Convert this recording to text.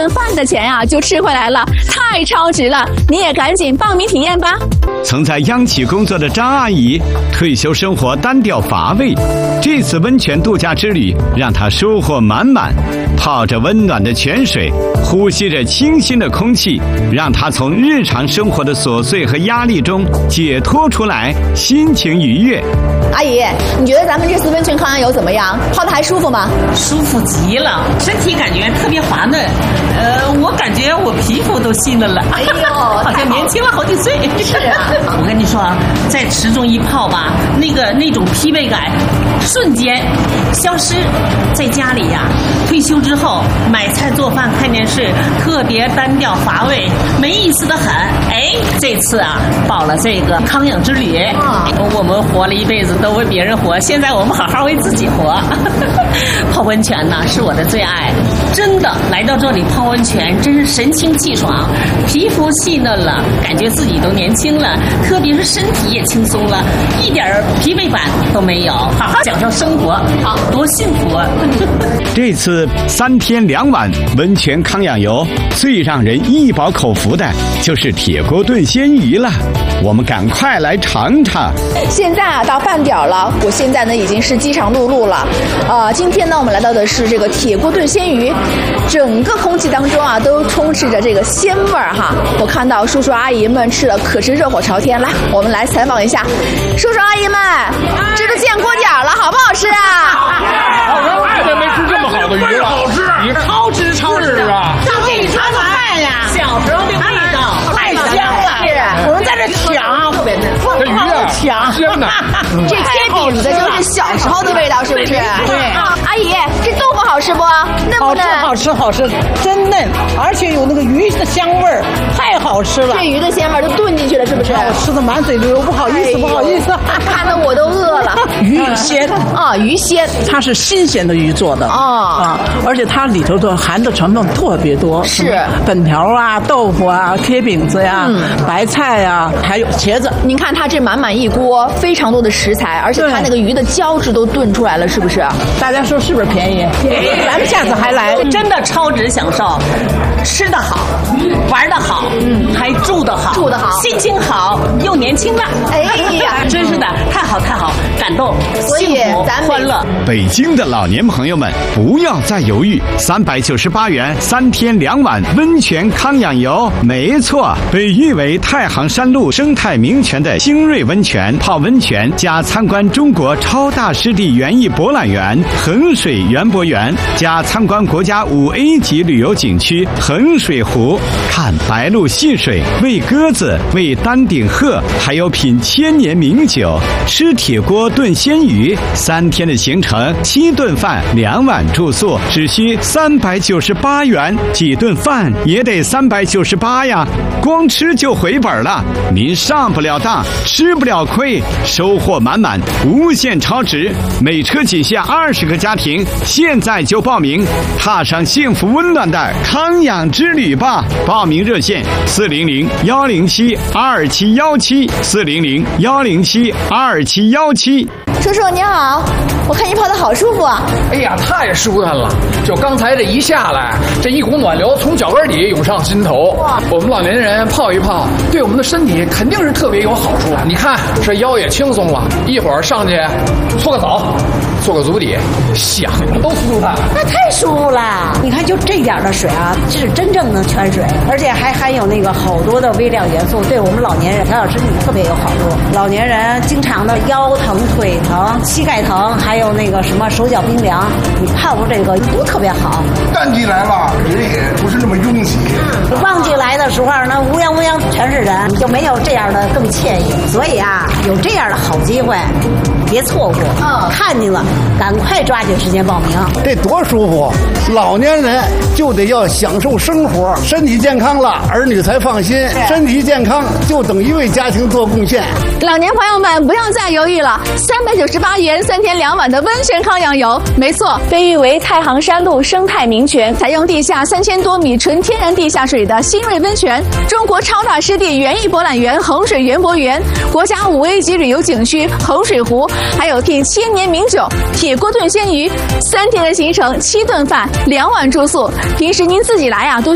顿饭的钱呀就吃回来了，太超值了！你也赶紧报名体验吧。 曾在央企工作的张阿姨，退休生活单调乏味，这次温泉度假之旅让她收获满满。泡着温暖的泉水，呼吸着清新的空气，让她从日常生活的琐碎和压力中解脱出来，心情愉悦。 阿姨，你觉得咱们这次温泉康阳游怎么样？泡的还舒服吗？ 舒服极了，身体感觉特别滑嫩。我感觉我皮肤都细嫩了。 哎呦， 好像年轻了好几岁。 是啊， 我跟你说啊，在池中一泡吧，那种疲惫感瞬间消失。在家里呀，退休之后买菜做饭看电视，特别单调乏味，没意思的很。哎，这次啊报了这个康养之旅，我们活了一辈子都为别人活，现在我们好好为自己活。泡温泉呢是我的最爱，真的来到这里泡温泉真是神清气爽，皮肤细嫩了，感觉自己都年轻了，特别是身体也轻松了，一点疲惫感都没有，好好享受生活，好多幸福啊！ 这次3天2晚温泉康养游，最让人一饱口福的就是铁锅炖鲜鱼了，我们赶快来尝尝。 现在啊到饭点了，我现在呢已经是饥肠辘辘了。今天呢我们来到的是这个铁锅炖鲜鱼，整个空气当中啊都充斥着这个鲜味儿哈。我看到叔叔阿姨们吃了可是热火朝天，来，我们来采访一下叔叔阿姨们，这都见锅点了，好不好吃啊？ 我爱的没吃这么好的鱼了，好吃， 你超值啊！ 上这里尝尝看呀， 小时候的味道太香了。我们在这抢， 这鱼啊， 抢鲜呐！ 这贴饼子就是小时候的味道，是不是？ 对。 阿姨，这豆腐好吃不？嫩不嫩？ 好吃，真嫩，而且有那个鱼的香味儿，太好吃了。 这鱼的鲜味都炖进去了，是不是？ 我吃的满嘴流，不好意思， 看得我都饿了。 鱼鲜啊，鱼鲜， 它是新鲜的鱼做的而且它里头的含的成分特别多， 是粉条啊、豆腐啊、贴饼子呀、白菜呀，还有茄子。 您看它这满满一锅，非常多的食材，而且它那个鱼的胶质都炖出来了，是不是？ 大家说是不是便宜？便宜，咱们下次还来。 真的超值享受，吃得好，玩得好，还住得好，心情好，又年轻了。 哎呀， 真是的，太好，感动，幸福，欢乐。 北京的老年朋友们，不要再犹豫，398元3天2晚温泉康养游，没错，被誉为太行山路生态名泉的新锐温泉，泡温泉加参观中国超大湿地园艺博览园衡水园博园，加参观国家5A 级旅游景区衡水湖，看白鹭戏水，喂鸽子，喂丹顶鹤，还有品1000年名酒，吃铁锅炖鲜鱼，3天的行程，7顿饭2晚住宿，只需398元，几顿饭也得398呀，光吃就回本了。您上不了当，吃不了亏，收获满满，无限超值。每车仅限20个家庭，现在就报名，踏上幸福温暖的康养之旅吧！报名热线400-107-2717，400-107-2717。 叔叔您好，我看您泡的好舒服啊！ 哎呀，太舒坦了！就刚才这一下来，这一股暖流从脚跟底涌上心头。我们老年人泡一泡，对我们的身体肯定是特别有好处。你看这腰也轻松了，一会儿上去搓个澡，做个足底，想着都舒坦。 那太舒服了！你看，就这点的水啊，这是真正的泉水，而且还含有那个好多的微量元素，对我们老年人调养身体特别有好处。老年人经常的腰疼、腿疼、膝盖疼，还有那个什么手脚冰凉，你泡泡这个都特别好。 淡季来了，人也不是那么拥挤。 旺季来的时候呢，乌泱乌泱全是人，就没有这样的更惬意。所以啊，有这样的好机会，别错过。看见了，赶快抓紧时间报名。 这多舒服！老年人就得要享受生活，身体健康了，儿女才放心。身体健康就等于为家庭做贡献。 老年朋友们不要再犹豫了，398元3天2晚的温泉康养游，没错，被誉为太行山路生态名泉，采用地下3000多米纯天然地下水的新锐温泉，中国超大湿地园艺博览园衡水园博园，国家5A 级旅游景区衡水湖，还有品1000年名酒，铁锅炖鲜鱼，3天的行程，7顿饭，2晚住宿。平时您自己来啊，都